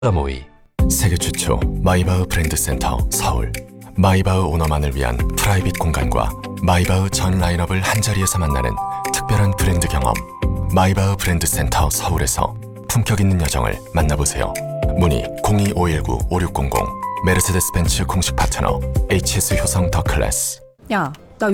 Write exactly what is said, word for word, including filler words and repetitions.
모의 세계 최초 마이바흐 브랜드 센터 서울. 마이바흐 오너만을 위한 프라이빗 공간과 마이바흐 전 라인업을 한자리에서 만나는 특별한 브랜드 경험. 마이바흐 브랜드 센터 서울에서 품격 있는 여정을 만나보세요. 문의 공이 오일구 오육공공. 메르세데스 벤츠 공식 파트너 에이치에스 효성 더 클래스. 야,